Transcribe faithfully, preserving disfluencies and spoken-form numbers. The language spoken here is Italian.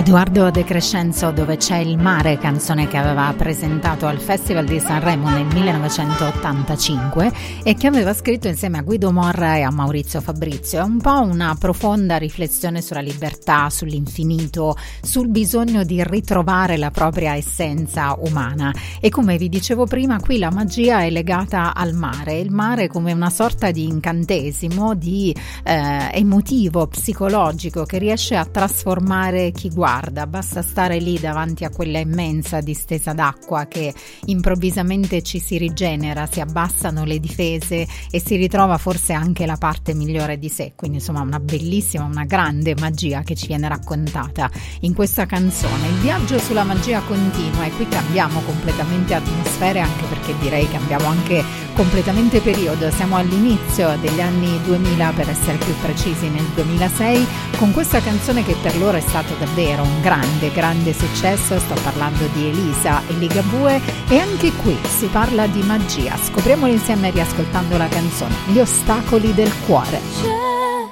Edoardo De Crescenzo, Dove c'è il mare, canzone che aveva presentato al Festival di Sanremo nel millenovecentottantacinque e che aveva scritto insieme a Guido Morra e a Maurizio Fabrizio. È un po' una profonda riflessione sulla libertà, sull'infinito, sul bisogno di ritrovare la propria essenza umana. E come vi dicevo prima, qui la magia è legata al mare, il mare come una sorta di incantesimo, di eh, emotivo, psicologico, che riesce a trasformare chi guarda. Guarda, basta stare lì davanti a quella immensa distesa d'acqua che improvvisamente ci si rigenera, si abbassano le difese e si ritrova forse anche la parte migliore di sé. Quindi insomma una bellissima, una grande magia che ci viene raccontata in questa canzone. Il viaggio sulla magia continua e qui cambiamo completamente atmosfere, anche perché direi cambiamo anche completamente periodo. Siamo all'inizio degli anni duemila, per essere più precisi nel duemilasei, con questa canzone che per loro è stato davvero un grande, grande successo. Sto parlando di Elisa e Ligabue e anche qui si parla di magia. Scopriamolo insieme riascoltando la canzone Gli ostacoli del cuore.